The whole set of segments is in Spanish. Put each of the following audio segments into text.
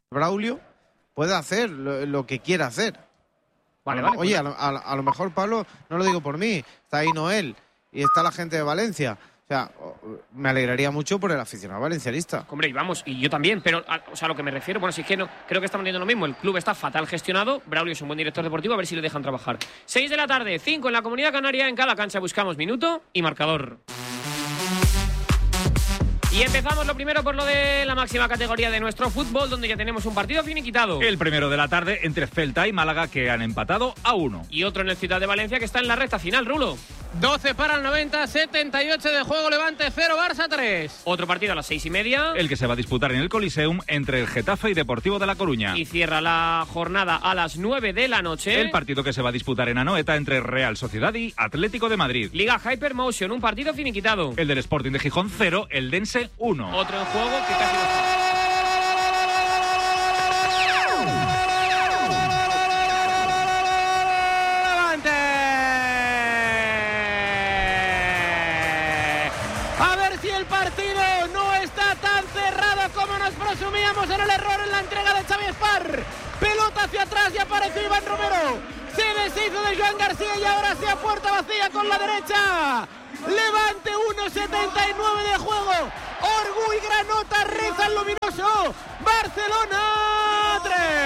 Braulio puede hacer lo que quiera hacer. Vale, Oye, pues... a lo mejor, Pablo, no lo digo por mí, está ahí Noel y está la gente de Valencia. O sea, me alegraría mucho por el aficionado valencianista. Hombre, y vamos, y yo también, pero o sea, a lo que me refiero, bueno, si es que no, creo que estamos viendo lo mismo. El club está fatal gestionado, Braulio es un buen director deportivo, a ver si le dejan trabajar. 6 de la tarde, 5 en la Comunidad Canaria, en cada cancha buscamos minuto y marcador. Y empezamos lo primero por lo de la máxima categoría de nuestro fútbol, donde ya tenemos un partido finiquitado. El primero de la tarde entre Celta y Málaga, que han empatado a 1. Y otro en el Ciudad de Valencia, que está en la recta final, Rulo. 12 para el 90, 78 de juego, Levante 0, Barça 3. Otro partido a las 6:30. El que se va a disputar en el Coliseum entre el Getafe y Deportivo de La Coruña. Y cierra la jornada a las 9 de la noche. El partido que se va a disputar en Anoeta entre Real Sociedad y Atlético de Madrid. Liga Hypermotion, un partido finiquitado. El del Sporting de Gijón 0, el Dense 1. Otro en juego que casi no está. Presumíamos en el error en la entrega de Xavi Espar. Pelota hacia atrás y apareció Iván Romero. Se deshizo de Joan García y ahora sí a puerta vacía con la derecha. Levante 1.79 de juego. Orgui Granota reza el luminoso. Barcelona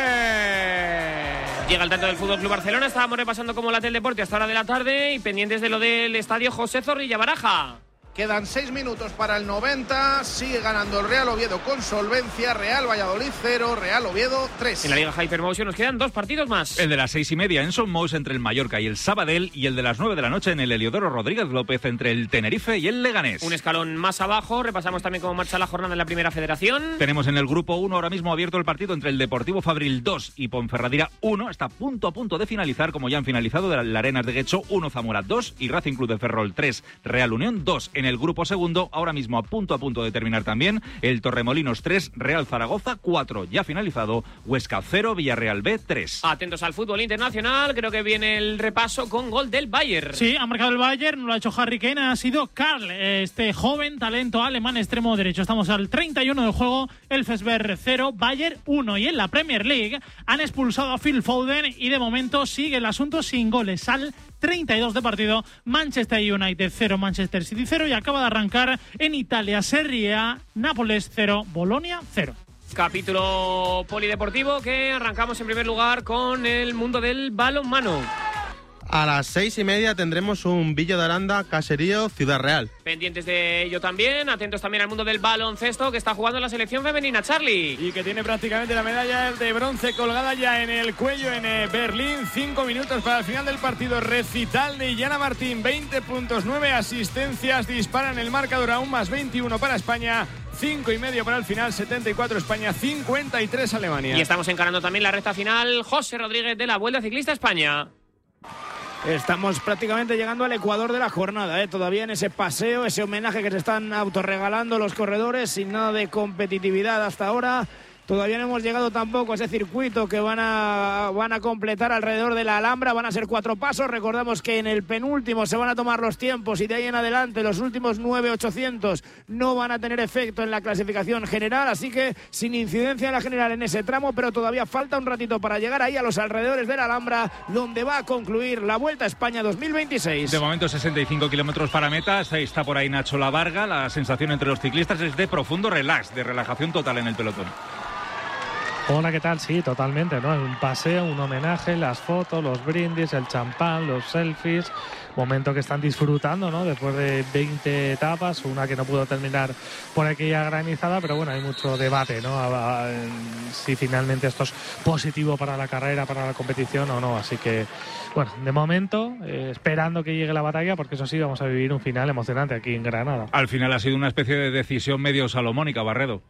3. Llega el tanto del Fútbol Club Barcelona. Estábamos repasando cómo late el deporte hasta hora de la tarde y pendientes de lo del estadio José Zorrilla Baraja. Quedan 6 minutos para el 90. Sigue ganando el Real Oviedo con solvencia. Real Valladolid 0, Real Oviedo 3. En la Liga Hypermotion nos quedan 2 partidos más. El de las 6:30 en Son Mous entre el Mallorca y el Sabadell. Y el de las 9 de la noche en el Heliodoro Rodríguez López entre el Tenerife y el Leganés. Un escalón más abajo. Repasamos también cómo marcha la jornada en la Primera Federación. Tenemos en el grupo 1 ahora mismo abierto el partido entre el Deportivo Fabril 2 y Ponferradina 1. Está a punto de finalizar, como ya han finalizado, de la Arenas de Guecho 1, Zamora 2 y Racing Club de Ferrol 3, Real Unión 2. En el grupo segundo, ahora mismo a punto de terminar también, el Torremolinos 3, Real Zaragoza 4. Ya finalizado, Huesca 0, Villarreal B 3. Atentos al fútbol internacional, creo que viene el repaso con gol del Bayern. Sí, ha marcado el Bayern, no lo ha hecho Harry Kane, ha sido Karl, este joven talento alemán extremo derecho. Estamos al 31 del juego, el Fesberg 0, Bayern 1. Y en la Premier League han expulsado a Phil Foden y de momento sigue el asunto sin goles. Al 32 de partido, Manchester United 0, Manchester City 0 y acaba de arrancar en Italia Serie A, Nápoles 0, Bolonia 0. Capítulo polideportivo que arrancamos en primer lugar con el mundo del balonmano. A las 6:30 tendremos un Villa de Aranda, Caserío, Ciudad Real. Pendientes de ello también, atentos también al mundo del baloncesto que está jugando la selección femenina, Charlie. Y que tiene prácticamente la medalla de bronce colgada ya en el cuello en Berlín. 5 minutos para el final del partido. Recital de Illana Martín, 20 puntos, 9 asistencias. Disparan el marcador a un más 21 para España. 5:30 para el final, 74 España, 53 Alemania. Y estamos encarando también la recta final. José Rodríguez de la Vuelta Ciclista España. Estamos prácticamente llegando al ecuador de la jornada, todavía en ese paseo, ese homenaje que se están autorregalando los corredores, sin nada de competitividad hasta ahora. Todavía no hemos llegado tampoco a ese circuito que van a completar alrededor de la Alhambra. Van a ser 4 pasos. Recordamos que en el penúltimo se van a tomar los tiempos y de ahí en adelante los últimos 9.800 no van a tener efecto en la clasificación general. Así que sin incidencia en la general en ese tramo, pero todavía falta un ratito para llegar ahí a los alrededores de la Alhambra, donde va a concluir la Vuelta a España 2026. De momento 65 kilómetros para meta. Está por ahí Nacho Lavarga. La sensación entre los ciclistas es de profundo relax, de relajación total en el pelotón. Hola, ¿qué tal? Sí, totalmente, ¿no? Un paseo, un homenaje, las fotos, los brindis, el champán, los selfies. Momento que están disfrutando, ¿no? Después de 20 etapas, una que no pudo terminar por aquella granizada, pero bueno, hay mucho debate, ¿no? Si finalmente esto es positivo para la carrera, para la competición o no. Así que, bueno, de momento, esperando que llegue la batalla, porque eso sí, vamos a vivir un final emocionante aquí en Granada. Al final ha sido una especie de decisión medio salomónica, Barredo.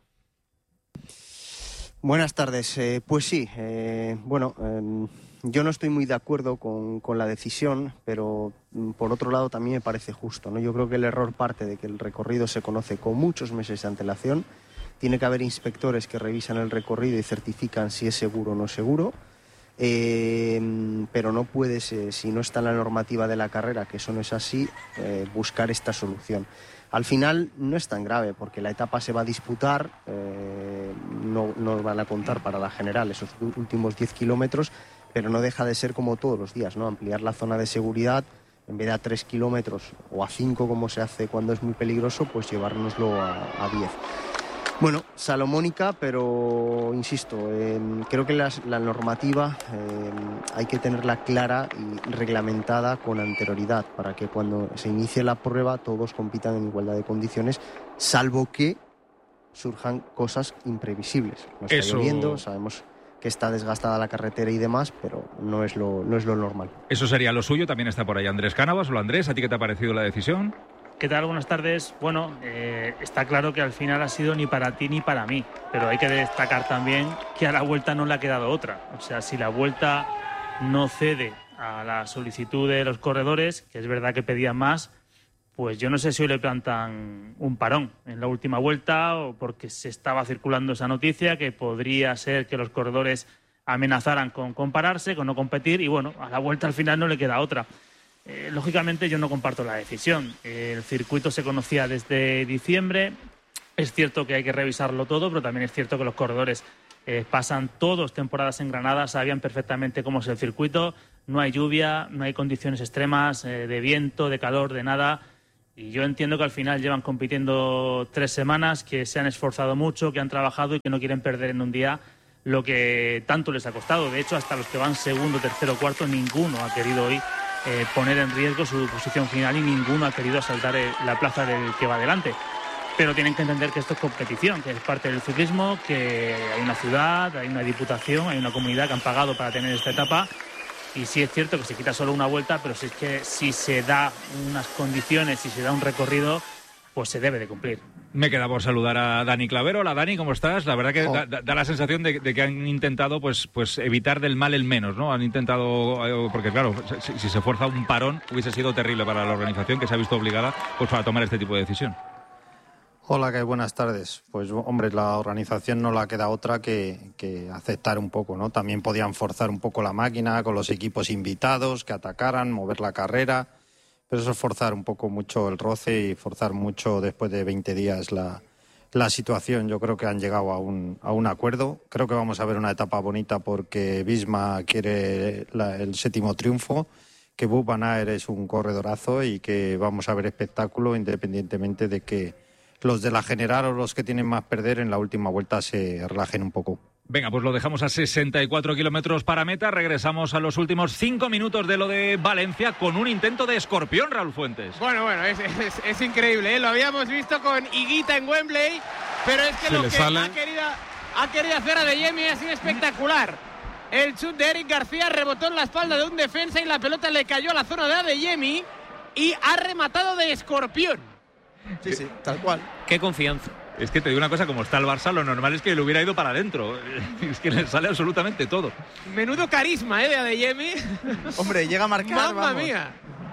Buenas tardes. Pues sí, yo no estoy muy de acuerdo con la decisión, pero por otro lado también me parece justo, ¿no? Yo creo que el error parte de que el recorrido se conoce con muchos meses de antelación. Tiene que haber inspectores que revisan el recorrido y certifican si es seguro o no seguro. Pero no puedes, si no está en la normativa de la carrera, que eso no es así, buscar esta solución. Al final no es tan grave porque la etapa se va a disputar, no van a contar para la general esos últimos 10 kilómetros, pero no deja de ser como todos los días, ¿no? Ampliar la zona de seguridad, en vez de a 3 kilómetros o a 5 como se hace cuando es muy peligroso, pues llevárnoslo a 10. Bueno, salomónica, pero insisto, creo que la normativa hay que tenerla clara y reglamentada con anterioridad para que cuando se inicie la prueba todos compitan en igualdad de condiciones, salvo que surjan cosas imprevisibles. No está lloviendo, sabemos que está desgastada la carretera y demás, pero no es lo normal. Eso sería lo suyo. También está por ahí Andrés Cánovas. Hola Andrés, ¿a ti qué te ha parecido la decisión? ¿Qué tal? Buenas tardes. Bueno, está claro que al final ha sido ni para ti ni para mí, pero hay que destacar también que a la Vuelta no le ha quedado otra. O sea, si la Vuelta no cede a la solicitud de los corredores, que es verdad que pedían más, pues yo no sé si hoy le plantan un parón en la última vuelta o porque se estaba circulando esa noticia que podría ser que los corredores amenazaran con compararse, con no competir, y bueno, a la Vuelta al final no le queda otra. Lógicamente yo no comparto la decisión. El circuito se conocía desde diciembre. Es cierto que hay que revisarlo todo, pero también es cierto que los corredores pasan todos temporadas en Granada, sabían perfectamente cómo es el circuito. No hay lluvia, no hay condiciones extremas de viento, de calor, de nada. Y yo entiendo que al final llevan compitiendo 3 semanas, que se han esforzado mucho, que han trabajado y que no quieren perder en un día lo que tanto les ha costado. De hecho, hasta los que van segundo, tercero, cuarto, ninguno ha querido hoy poner en riesgo su posición final y ninguno ha querido asaltar la plaza del que va adelante. Pero tienen que entender que esto es competición, que es parte del ciclismo, que hay una ciudad, hay una diputación, hay una comunidad que han pagado para tener esta etapa. Y sí es cierto que se quita solo una vuelta, pero si se da unas condiciones, si se da un recorrido, pues se debe de cumplir. Me queda por saludar a Dani Clavero. Hola Dani, ¿cómo estás? La verdad que da la sensación de que han intentado pues evitar del mal el menos, ¿no? Han intentado, porque claro, si se fuerza un parón hubiese sido terrible para la organización, que se ha visto obligada pues para tomar este tipo de decisión. Hola, ¿qué? Buenas tardes. Pues hombre, la organización no le queda otra que aceptar un poco, ¿no? También podían forzar un poco la máquina con los equipos invitados, que atacaran, mover la carrera. Pero eso es forzar un poco mucho el roce y forzar mucho después de 20 días la situación. Yo creo que han llegado a un acuerdo. Creo que vamos a ver una etapa bonita porque Visma quiere el 7º triunfo, que Wout van Aert es un corredorazo y que vamos a ver espectáculo independientemente de que los de la general o los que tienen más perder en la última vuelta se relajen un poco. Venga, pues lo dejamos a 64 kilómetros para meta. Regresamos a los últimos 5 minutos de lo de Valencia con un intento de escorpión, Raúl Fuentes. Bueno, es increíble, ¿eh? Lo habíamos visto con Higuita en Wembley, pero es que lo que ha querido hacer Adeyemi ha sido espectacular. El chut de Eric García rebotó en la espalda de un defensa y la pelota le cayó a la zona de Adeyemi y ha rematado de escorpión. Sí, tal cual. Qué confianza. Es que te digo una cosa, como está el Barça, lo normal es que le hubiera ido para adentro. Es que le sale absolutamente todo. Menudo carisma, de Adeyemi. Hombre, llega a marcar, ¡Mamma mía!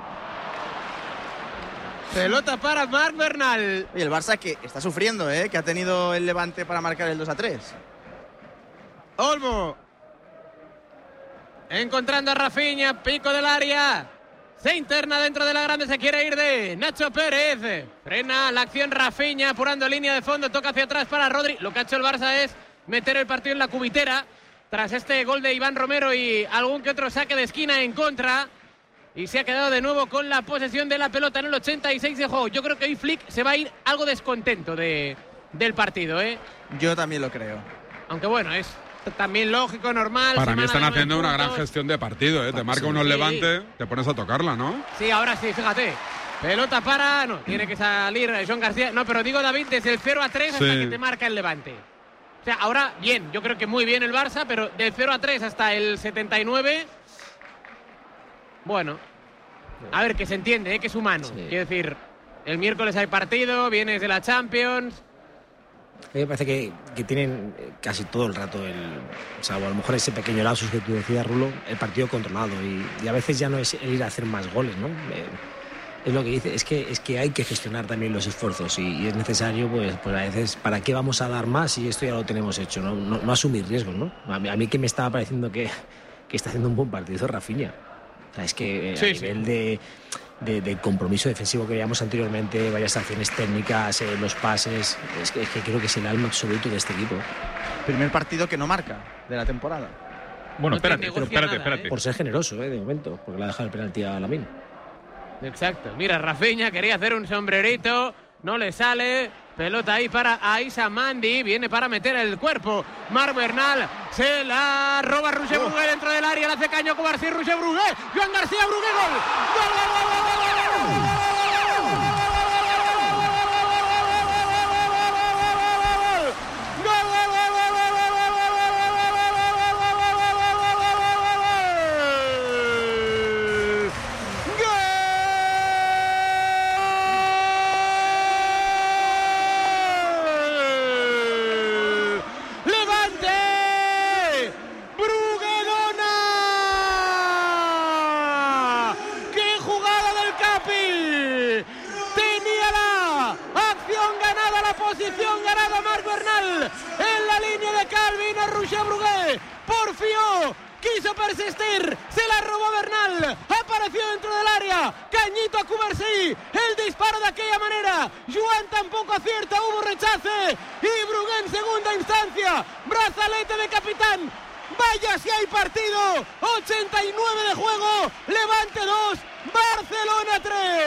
Pelota para Marc Bernal. Oye, el Barça que está sufriendo, que ha tenido el Levante para marcar el 2-3. Olmo. Encontrando a Rafinha, pico del área. Se interna dentro de la grande, se quiere ir de Nacho Pérez. Frena la acción Rafinha, apurando línea de fondo, toca hacia atrás para Rodri. Lo que ha hecho el Barça es meter el partido en la cubitera tras este gol de Iván Romero y algún que otro saque de esquina en contra. Y se ha quedado de nuevo con la posesión de la pelota en el 86 de juego. Yo creo que hoy Flick se va a ir algo descontento del partido, Yo también lo creo. Aunque bueno, es también lógico, normal. Para mí están haciendo una gran gestión de partido, Te marca unos Levante, te pones a tocarla, ¿no? Sí, ahora sí, fíjate. Pelota para... No, tiene que salir Joan García. No, pero digo, David, desde el 0-3 hasta que te marca el Levante. O sea, ahora bien, yo creo que muy bien el Barça, pero del 0-3 hasta el 79... Bueno, a ver, que se entiende, que es humano. Quiero decir, el miércoles hay partido, vienes de la Champions... A mí me parece que tienen casi todo el rato, salvo a lo mejor ese pequeño lapsus que tú decías, Rulo, el partido controlado. Y a veces ya no es el ir a hacer más goles, ¿no? Es lo que dice, es que hay que gestionar también los esfuerzos y es necesario, pues a veces, ¿para qué vamos a dar más si esto ya lo tenemos hecho? No asumir riesgos, ¿no? A mí que me estaba pareciendo que está haciendo un buen partido Rafinha. O sea, es que a nivel de compromiso defensivo que veíamos anteriormente, varias acciones técnicas, los pases, es que creo que es el alma absoluto de este equipo. Primer partido que no marca de la temporada. Bueno, No espérate. Por ser generoso, de momento, porque le ha dejado el penalti a Lamine. Exacto. Mira, Rafinha quería hacer un sombrerito, no le sale. Pelota ahí para Aïssa Mandi, viene para meter el cuerpo. Marc Bernal se la roba Roger Brugué dentro del área, le hace caño a Cubarsí, Roger Brugué, Joan García, Brugué, gol. ¡Gol, gol, gol, gol, gol, gol, gol! Posición ganada Marc Bernal en la línea de Calvin a Roger Brugué, porfió, quiso persistir, se la robó Bernal, apareció dentro del área, cañito a Cubarsí, el disparo de aquella manera, Joan tampoco acierta, hubo rechace y Brugué en segunda instancia, brazalete de capitán. Vaya si hay partido, 89 de juego, Levante 2, Barcelona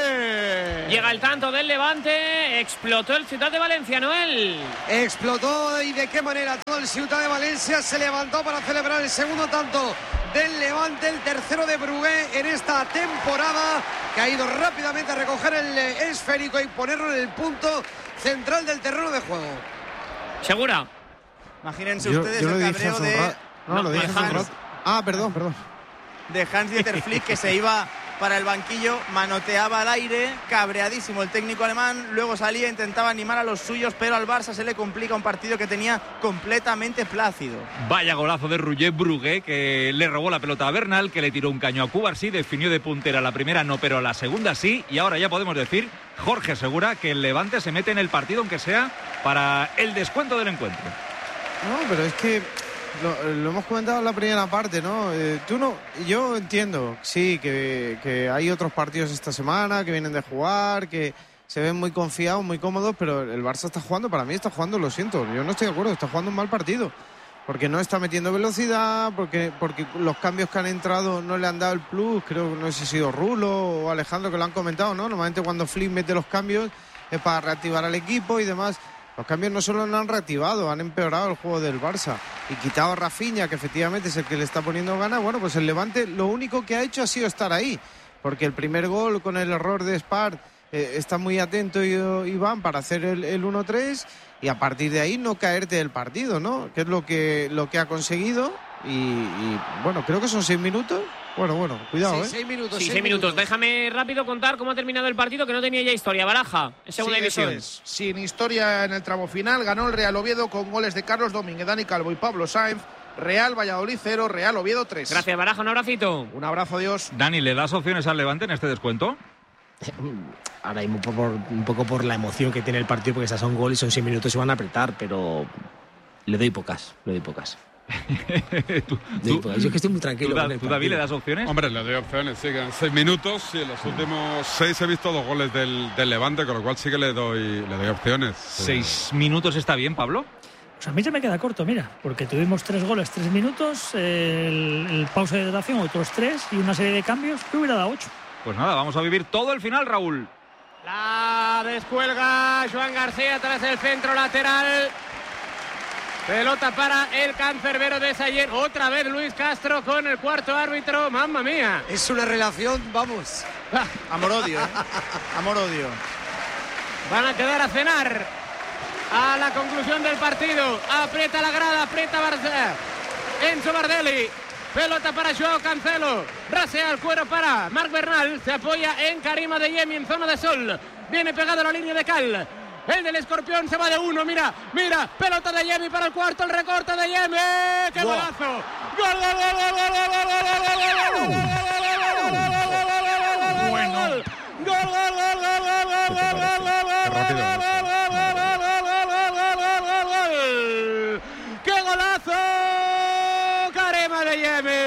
3. Llega el tanto del Levante, explotó el Ciutat de Valencia, Noel. Explotó y de qué manera todo el Ciutat de Valencia se levantó para celebrar el segundo tanto del Levante, el tercero de Brugué en esta temporada, que ha ido rápidamente a recoger el esférico y ponerlo en el punto central del terreno de juego. ¿Segura? Imagínense ustedes el cabreo de... No, lo dije hace un rato. Ah, perdón. De Hans-Dieter Flick, que se iba para el banquillo, manoteaba al aire, cabreadísimo el técnico alemán, luego salía, intentaba animar a los suyos, pero al Barça se le complica un partido que tenía completamente plácido. Vaya golazo de Roger Brugué, que le robó la pelota a Bernal, que le tiró un caño a Cubarsí, definió de puntera la primera, no, pero la segunda sí, y ahora ya podemos decir, Jorge Segura, que el Levante se mete en el partido, aunque sea para el descuento del encuentro. No, pero es que lo hemos comentado en la primera parte, ¿no? Yo entiendo, sí, que hay otros partidos esta semana que vienen de jugar, que se ven muy confiados, muy cómodos, pero el Barça está jugando, para mí está jugando, lo siento, yo no estoy de acuerdo, está jugando un mal partido, porque no está metiendo velocidad, porque los cambios que han entrado no le han dado el plus, creo que no sé si ha sido Rulo o Alejandro que lo han comentado, ¿no? Normalmente cuando Flick mete los cambios es para reactivar al equipo y demás. Los cambios no solo no han reactivado, han empeorado el juego del Barça. Y quitado a Rafinha, que efectivamente es el que le está poniendo ganas, bueno, pues el Levante lo único que ha hecho ha sido estar ahí. Porque el primer gol con el error de Spar está muy atento Iván para hacer el 1-3 y a partir de ahí no caerte del partido, ¿no? Que es lo que ha conseguido y bueno, creo que son 6 minutos. Bueno, cuidado, sí, 6 minutos. 6 minutos. Déjame rápido contar cómo ha terminado el partido, que no tenía ya historia. Baraja, en segunda división. Eso es. Sin historia en el tramo final, ganó el Real Oviedo con goles de Carlos Domínguez, Dani Calvo y Pablo Sainz. Real Valladolid 0, Real Oviedo 3. Gracias, Baraja, un abracito. Un abrazo, adiós. Dani, ¿le das opciones al Levante en este descuento? Ahora mismo un poco por la emoción que tiene el partido, porque esas son gol y son 6 minutos y van a apretar, pero le doy pocas. Yo que estoy muy tranquilo. ¿Tú, David, le das opciones? Hombre, le doy opciones, sí, quedan 6 minutos y en los últimos 6 he visto 2 goles del Levante, con lo cual sí que le doy opciones. 6 minutos está bien, Pablo. Pues a mí se me queda corto, mira, porque tuvimos 3 goles, 3 minutos, el pausa de hidratación, otros 3 y una serie de cambios que hubiera dado 8. Pues nada, vamos a vivir todo el final, Raúl. La descuelga Joan García tras el centro lateral. Pelota para el cancerbero de Sallent. Otra vez Luis Castro con el cuarto árbitro. ¡Mamma mía! Es una relación, vamos. Amor-odio, Amor-odio. Van a quedar a cenar a la conclusión del partido. Aprieta la grada, aprieta Enzo Bardelli. Pelota para Joao Cancelo. Rasea el cuero para Marc Bernal. Se apoya en Karim Adeyemi en zona de sol. Viene pegado a la línea de Cal. El del Escorpión se va de 1. Mira. Pelota de Yemi para el cuarto. El recorte de Yemi. ¡Qué golazo! ¡Gol! ¡Qué golazo! Karim Adeyemi.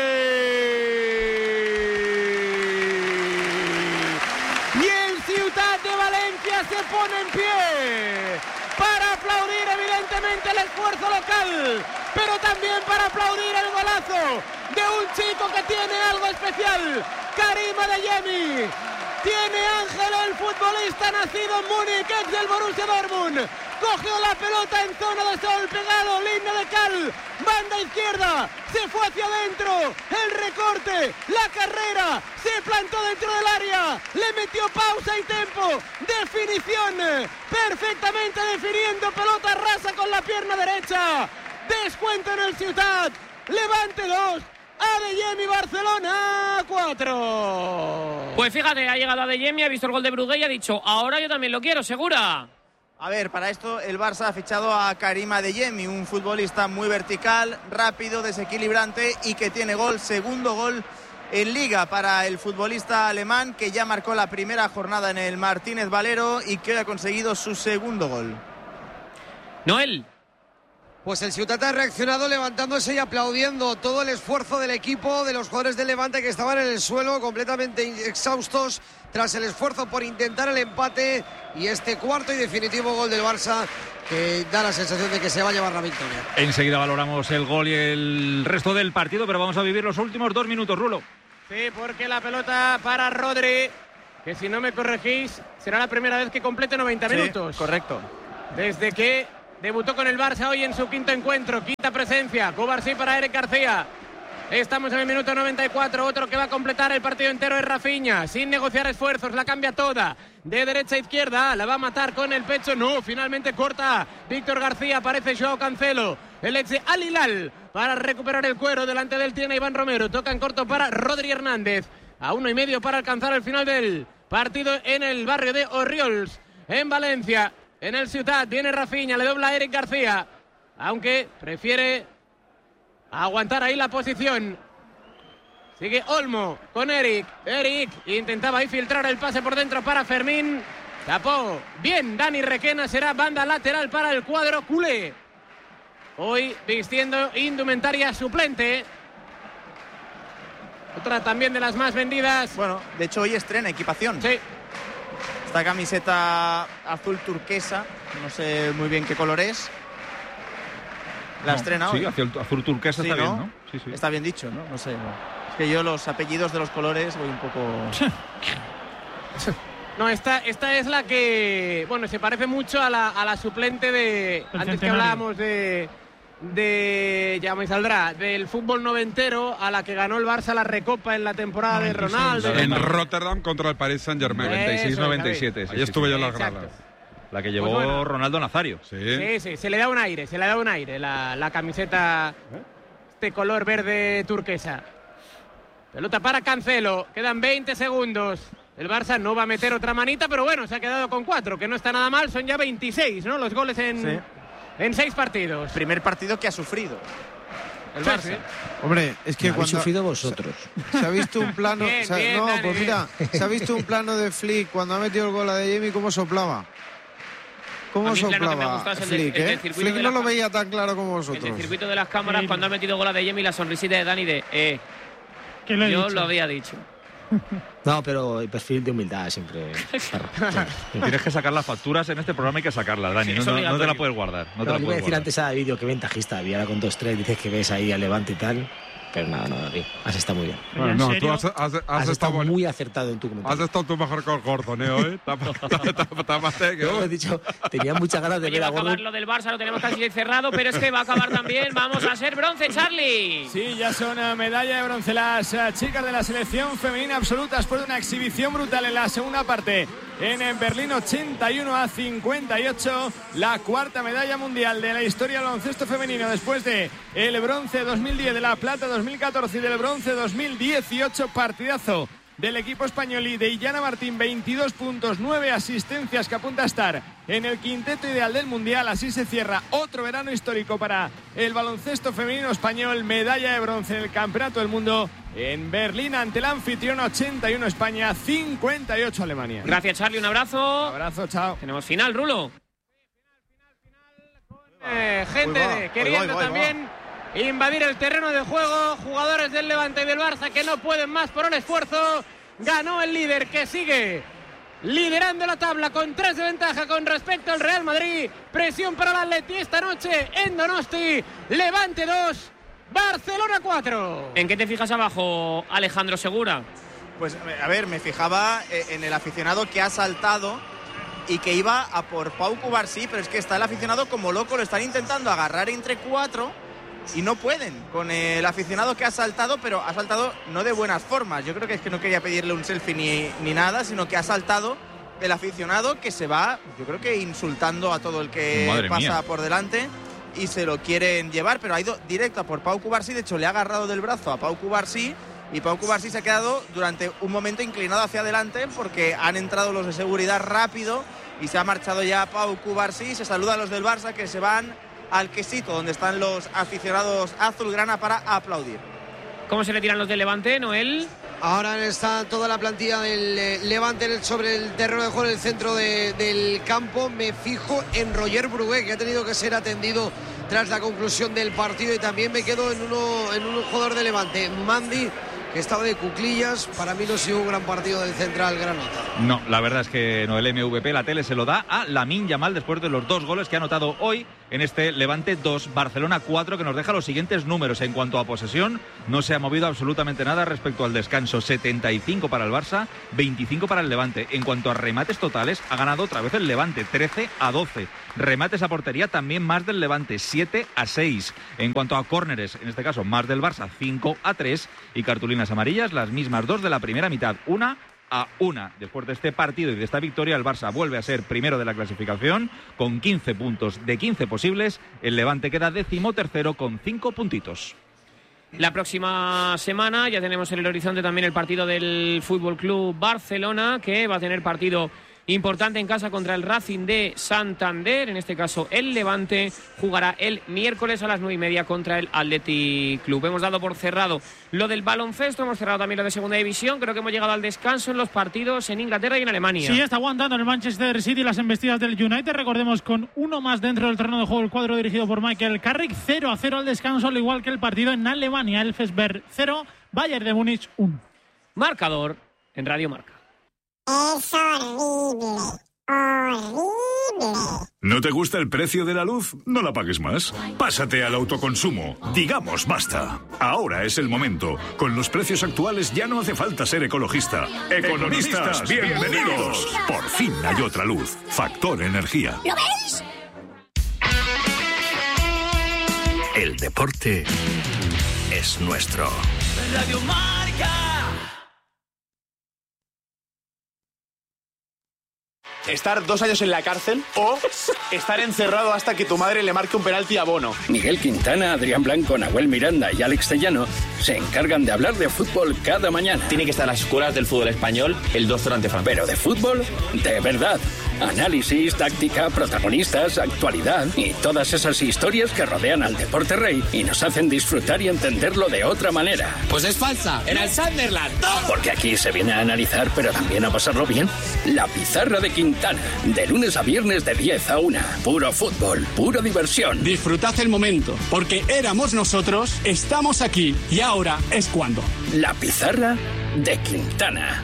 Se pone en pie para aplaudir evidentemente el esfuerzo esfuerzo local, pero también para aplaudir el golazo de un chico que tiene algo especial, Karim Adeyemi. Tiene ángel el futbolista nacido en Múnich, ex del Borussia Dortmund. Cogió la pelota en zona de sol, pegado, línea de cal, banda izquierda, se fue hacia adentro, el recorte, la carrera, se plantó dentro del área, le metió pausa y tempo, definición, perfectamente definiendo, pelota rasa con la pierna derecha, descuento en el Ciutat, Levante 2. Adeyemi, Barcelona 4. Pues fíjate, ha llegado Adeyemi, ha visto el gol de Brugué y ha dicho, ahora yo también lo quiero, ¿segura? A ver, para esto el Barça ha fichado a Karim Adeyemi, un futbolista muy vertical, rápido, desequilibrante y que tiene gol, segundo gol en Liga para el futbolista alemán, que ya marcó la primera jornada en el Martínez Valero y que hoy ha conseguido su segundo gol. Noel. Pues el Ciutat ha reaccionado levantándose y aplaudiendo todo el esfuerzo del equipo, de los jugadores del Levante que estaban en el suelo completamente exhaustos tras el esfuerzo por intentar el empate y este cuarto y definitivo gol del Barça que da la sensación de que se va a llevar la victoria. Enseguida valoramos el gol y el resto del partido, pero vamos a vivir los últimos 2 minutos, Rulo. Sí, porque la pelota para Rodri, que si no me corregís, será la primera vez que complete 90 minutos. Correcto. Desde que debutó con el Barça hoy en su quinto encuentro, quinta presencia. Cubarsí para Eric García. Estamos en el minuto 94, otro que va a completar el partido entero es Rafinha, sin negociar esfuerzos, la cambia toda, de derecha a izquierda, la va a matar con el pecho, no, finalmente corta Víctor García, aparece Joao Cancelo, el ex de Al Hilal, para recuperar el cuero, delante de él tiene Iván Romero, toca en corto para Rodri Hernández, a 1,5 para alcanzar el final del partido en el barrio de Orriols, en Valencia. En el Ciutat viene Rafinha, le dobla a Eric García, aunque prefiere aguantar ahí la posición. Sigue Olmo con Eric. Eric intentaba infiltrar el pase por dentro para Fermín. Tapó bien Dani Requena, será banda lateral para el cuadro culé. Hoy vistiendo indumentaria suplente. Otra también de las más vendidas. Bueno, de hecho hoy estrena equipación. Sí. Esta camiseta azul turquesa, no sé muy bien qué color es. La estrena hoy. Sí, azul turquesa, sí, está ¿no? bien, ¿no? Sí, sí. Está bien dicho, ¿no? No sé. Es que yo los apellidos de los colores voy un poco... No, esta es la que, bueno, se parece mucho a la suplente de... Antes que hablábamos de ya me saldrá, del fútbol noventero, a la que ganó el Barça la Recopa en la temporada de Ronaldo. En Rotterdam contra el Paris Saint-Germain. 96-97. Ahí estuve yo en las gradas. La que llevó Pues bueno, Ronaldo Nazario. Sí, se le da un aire, la camiseta, este color verde turquesa. Pelota para Cancelo, quedan 20 segundos. El Barça no va a meter otra manita, pero bueno, se ha quedado con 4, que no está nada mal, son ya 26, ¿no? Los goles en 6 partidos. Primer partido que ha sufrido el Barça. Hombre, es que habéis sufrido vosotros. Se ha visto un plano. Bien, No, Dani, pues mira, se ha visto un plano de Flick cuando ha metido el gol a Adeyemi, cómo soplaba. ¿Cómo A mí el plano que me soplaba gusta es el Flick, del eh? circuito Flick de no la lo veía tan claro como El vosotros. del circuito de las cámaras, cuando ha metido gol a Adeyemi, la sonrisita de Dani de ¿Qué le he yo dicho? lo había dicho. No, pero el perfil de humildad siempre. Tienes que sacar las facturas en este programa, hay que sacarlas, Dani. Sí, No, es no te la obligatorio. puedes guardar. No te No, la le iba a puedes decir guardar. antes a vídeo que ventajista había ahora con 2-3, dices que ves ahí al Levante y tal. Pero nada, David, has estado muy bien. Bueno, no, tú has estado estado muy acertado en tu comentario. Has estado tú mejor que el Gordoneo, ¿eh? He dicho, tenía muchas ganas de Oye, ver va a a acabar Gordon. lo del Barça, lo tenemos casi cerrado, pero es que va a acabar también. Vamos a ser bronce, Charlie. Sí, ya son medalla de bronce las chicas de la selección femenina absoluta después de una exhibición brutal en la segunda parte en Berlín, 81-58, la cuarta medalla mundial de la historia del baloncesto femenino después de el bronce 2010, de la plata 2014 y del bronce 2018. Partidazo del equipo español y de Illana Martín, 22 puntos, 9 asistencias, que apunta a estar en el quinteto ideal del mundial. Así se cierra otro verano histórico para el baloncesto femenino español, medalla de bronce en el Campeonato del Mundo en Berlín ante el anfitrión, 81 España, 58 Alemania. Gracias, Charlie, un abrazo. Un abrazo, chao. Tenemos final, Rulo. Gente Ahí va, queriendo ahí va. también invadir el terreno de juego, jugadores del Levante y del Barça que no pueden más por un esfuerzo. Ganó el líder, que sigue liderando la tabla con 3 de ventaja con respecto al Real Madrid. Presión para el Atleti esta noche en Donosti. Levante 2, Barcelona 4. ¿En qué te fijas abajo, Alejandro Segura? Pues a ver, me fijaba en el aficionado que ha saltado y que iba a por Pau Cubarsí, pero es que está el aficionado como loco, lo están intentando agarrar entre 4 y no pueden con el aficionado que ha saltado, pero ha saltado no de buenas formas. Yo creo que es que no quería pedirle un selfie ni nada, sino que ha saltado el aficionado que se va, yo creo que insultando a todo el que pasa por delante y se lo quieren llevar, pero ha ido directo a por Pau Cubarsí. De hecho, le ha agarrado del brazo a Pau Cubarsí y Pau Cubarsí se ha quedado durante un momento inclinado hacia adelante porque han entrado los de seguridad rápido y se ha marchado ya Pau Cubarsí. Se saluda a los del Barça que se van al quesito donde están los aficionados azulgrana para aplaudir. ¿Cómo se le tiran los del Levante, Noel? Ahora está toda la plantilla del Levante sobre el terreno de juego en el centro del campo. Me fijo en Roger Brugué, que ha tenido que ser atendido tras la conclusión del partido, y también me quedo en un jugador de Levante, Mandy, que estaba de cuclillas. Para mí no ha sido un gran partido del central granota. No, la verdad es que Noel MVP, la tele se lo da a Lamine Yamal después de los 2 goles que ha anotado hoy en este Levante 2, Barcelona 4, que nos deja los siguientes números. En cuanto a posesión, no se ha movido absolutamente nada respecto al descanso. 75 para el Barça, 25 para el Levante. En cuanto a remates totales, ha ganado otra vez el Levante, 13-12. Remates a portería, también más del Levante, 7-6. En cuanto a córneres, en este caso más del Barça, 5-3. Y cartulinas amarillas, las mismas 2 de la primera mitad, 1-1. Después de este partido y de esta victoria, el Barça vuelve a ser primero de la clasificación con 15 puntos de 15 posibles. El Levante queda 13º con 5 puntitos. La próxima semana ya tenemos en el horizonte también el partido del Fútbol Club Barcelona, que va a tener partido importante en casa contra el Racing de Santander. En este caso el Levante jugará el miércoles a las 9:30 contra el Athletic Club. Hemos dado por cerrado lo del baloncesto, hemos cerrado también lo de segunda división. Creo que hemos llegado al descanso en los partidos en Inglaterra y en Alemania. Sí, está aguantando el Manchester City las embestidas del United. Recordemos, con uno más dentro del terreno de juego, el cuadro dirigido por Michael Carrick. 0-0 al descanso, al igual que el partido en Alemania. El Fesberg 0, Bayern de Múnich 1. Marcador en Radio Marca. Es horrible, horrible. ¿No te gusta el precio de la luz? No la pagues más. Pásate al autoconsumo. Digamos basta. Ahora es el momento. Con los precios actuales ya no hace falta ser ecologista. Economistas, bienvenidos. Por fin hay otra luz. Factor Energía. ¿Lo veis? El deporte es nuestro. Radio Marca. Estar 2 años en la cárcel o estar encerrado hasta que tu madre le marque un penalti a Bono. Miguel Quintana, Adrián Blanco, Nahuel Miranda y Alex Tellano se encargan de hablar de fútbol cada mañana. Tiene que estar en las escuelas del fútbol español el 2-0 ante Francia. Pero de fútbol, de verdad. Análisis, táctica, protagonistas, actualidad y todas esas historias que rodean al deporte rey y nos hacen disfrutar y entenderlo de otra manera. Pues es falsa, en el Sunderland. Porque aquí se viene a analizar, pero también a pasarlo bien. La Pizarra de Quintana, de lunes a viernes de 10 a 1. Puro fútbol, pura diversión. Disfrutad el momento, porque éramos nosotros, estamos aquí y ahora es cuando. La Pizarra de Quintana.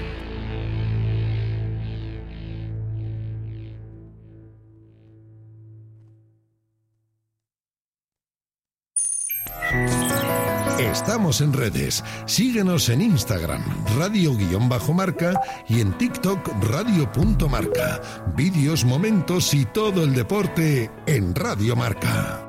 Estamos en redes. Síguenos en Instagram, radio_marca, y en TikTok, radio.marca. Vídeos, momentos y todo el deporte en Radio Marca.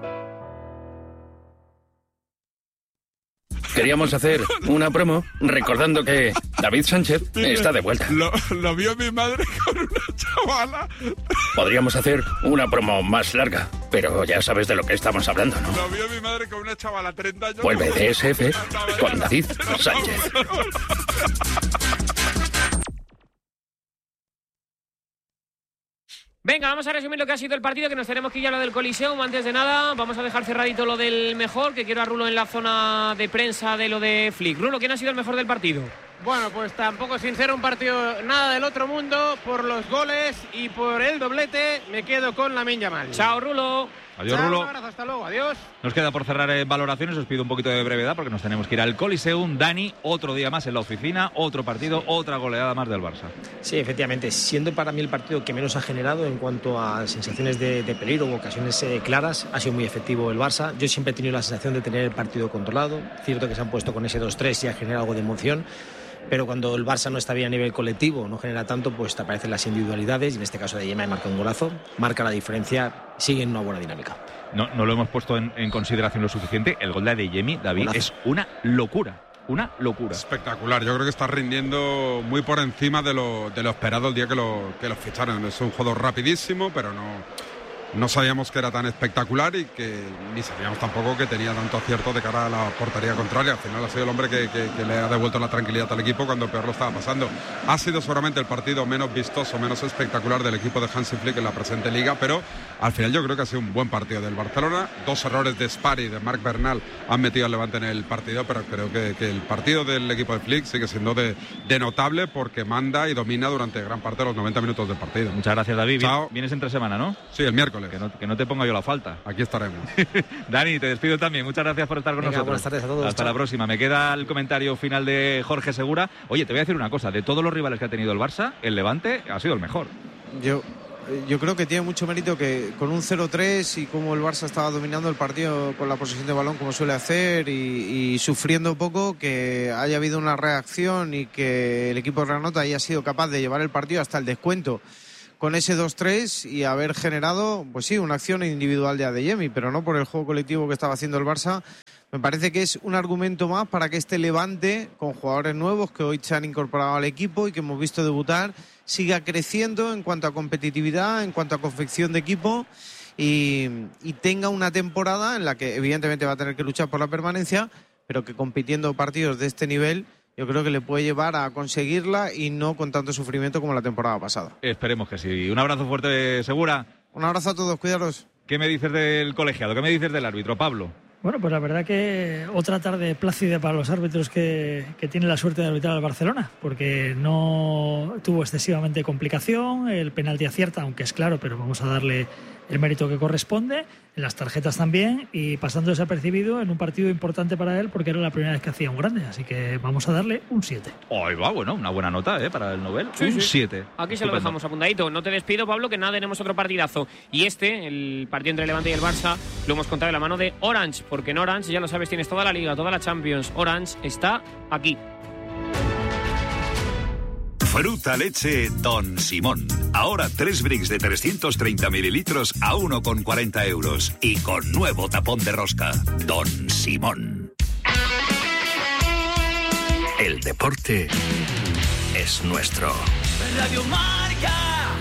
Queríamos hacer una promo recordando que David Sánchez está de vuelta. Lo vio mi madre con una chavala. Podríamos hacer una promo más larga, pero ya sabes de lo que estamos hablando, ¿no? Lo vio mi madre con una chavala, 30 años. Vuelve DSF con David Sánchez. Venga, vamos a resumir lo que ha sido el partido, que nos tenemos que ir a lo del Coliseum. Antes de nada, vamos a dejar cerradito lo del mejor, que quiero a Rulo en la zona de prensa de lo de Flick. Rulo, ¿quién ha sido el mejor del partido? Bueno, pues tampoco sin ser un partido nada del otro mundo. Por los goles y por el doblete me quedo con Lamine Yamal. Chao, Rulo. Adiós, Chao, Rulo. un abrazo, hasta luego, adiós. Nos queda por cerrar valoraciones, os pido un poquito de brevedad porque nos tenemos que ir al Coliseum. Dani, otro día más en la oficina, otro partido, otra goleada más del Barça. Sí, efectivamente, siendo para mí el partido que menos ha generado en cuanto a sensaciones de peligro o ocasiones claras, ha sido muy efectivo el Barça. Yo siempre he tenido la sensación de tener el partido controlado. Cierto que se han puesto con ese 2-3 y ha generado algo de emoción, pero cuando el Barça no está bien a nivel colectivo, no genera tanto, pues te aparecen las individualidades, y en este caso de Yema marca un golazo, marca la diferencia, sigue en una buena dinámica. No lo hemos puesto en consideración lo suficiente. El gol de Adeyemi, David, Golazo. es una locura. Una locura. Espectacular, yo creo que está rindiendo muy por encima de lo esperado el día que lo ficharon. Es un jugador rapidísimo, pero no sabíamos que era tan espectacular y que ni sabíamos tampoco que tenía tanto acierto de cara a la portería contraria. Al final ha sido el hombre que le ha devuelto la tranquilidad al equipo cuando peor lo estaba pasando. Ha sido seguramente el partido menos vistoso, menos espectacular del equipo de Hansi Flick en la presente liga, pero al final yo creo que ha sido un buen partido del Barcelona. 2 errores de Spari y de Marc Bernal han metido al Levante en el partido, pero creo que el partido del equipo de Flick sigue siendo de notable porque manda y domina durante gran parte de los 90 minutos del partido. Muchas gracias, David. Chao. Vienes entre semana, ¿no? Sí, el miércoles. Que no te ponga yo la falta. Aquí estaremos. Dani, te despido también. Muchas gracias por estar con Venga, nosotros. buenas tardes a todos. Hasta la próxima. Me queda el comentario final de Jorge Segura. Oye, te voy a decir una cosa. De todos los rivales que ha tenido el Barça, el Levante ha sido el mejor. Yo creo que tiene mucho mérito que con un 0-3 y como el Barça estaba dominando el partido con la posesión de balón como suele hacer y sufriendo poco, que haya habido una reacción y que el equipo de Granota haya sido capaz de llevar el partido hasta el descuento con ese 2-3 y haber generado, pues sí, una acción individual de Adeyemi, pero no por el juego colectivo que estaba haciendo el Barça. Me parece que es un argumento más para que este Levante, con jugadores nuevos que hoy se han incorporado al equipo y que hemos visto debutar, siga creciendo en cuanto a competitividad, en cuanto a confección de equipo y tenga una temporada en la que evidentemente va a tener que luchar por la permanencia, pero que compitiendo partidos de este nivel yo creo que le puede llevar a conseguirla y no con tanto sufrimiento como la temporada pasada. Esperemos que sí. Un abrazo fuerte, Segura. Un abrazo a todos, cuidaros. ¿Qué me dices del colegiado? ¿Qué me dices del árbitro, Pablo? Bueno, pues la verdad que otra tarde plácida para los árbitros que tienen la suerte de arbitrar al Barcelona, porque no tuvo excesivamente complicación, el penalti acierta, aunque es claro, pero vamos a darle el mérito que corresponde, en las tarjetas también, y pasando desapercibido en un partido importante para él, porque era la primera vez que hacía un grande, así que vamos a darle un 7. Ahí va, bueno, una buena nota para el Nobel, Sí, un sí. 7. Aquí se lo dejamos apuntadito. No te despido, Pablo, que nada, tenemos otro partidazo. Y el partido entre el Levante y el Barça, lo hemos contado de la mano de Orange, porque en Orange, ya lo sabes, tienes toda la Liga, toda la Champions. Orange está aquí. Fruta leche Don Simón. Ahora 3 bricks de 330 mililitros a 1,40 euros. Y con nuevo tapón de rosca. Don Simón. El deporte es nuestro. Radio Marca.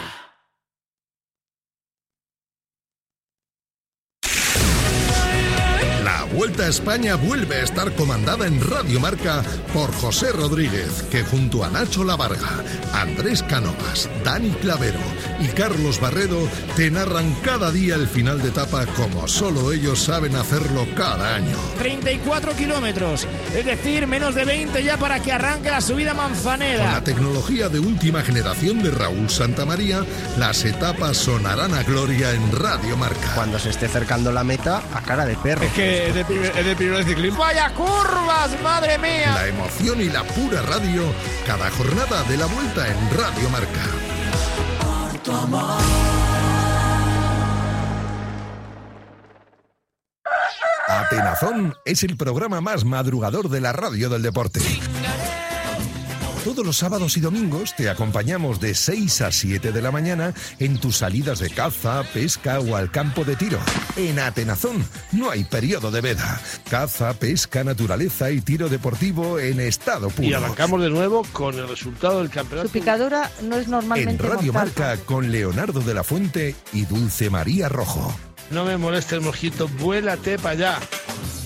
La Vuelta a España vuelve a estar comandada en Radio Marca por José Rodríguez, que junto a Nacho Lavarga, Andrés Cánovas, Dani Clavero y Carlos Barredo te narran cada día el final de etapa como solo ellos saben hacerlo cada año. 34 kilómetros, es decir, menos de 20 ya para que arranque la subida Con Manzanera. la tecnología de última generación de Raúl Santamaría, las etapas sonarán a gloria en Radio Marca. Cuando se esté acercando la meta, a cara de perro. Es que es de primero de ciclismo. ¡Vaya curvas, madre mía! La emoción y la pura radio, cada jornada de la Vuelta en Radio Marca. Atenazón es el programa más madrugador de la radio del deporte. Todos los sábados y domingos te acompañamos de 6 a 7 de la mañana en tus salidas de caza, pesca o al campo de tiro. En Atenazón no hay periodo de veda. Caza, pesca, naturaleza y tiro deportivo en estado puro. Y arrancamos de nuevo con el resultado del campeonato. Su picadura no es En normalmente Radio mortal. Marca con Leonardo de la Fuente y Dulce María Rojo. No me moleste el mosquito, vuélate para allá.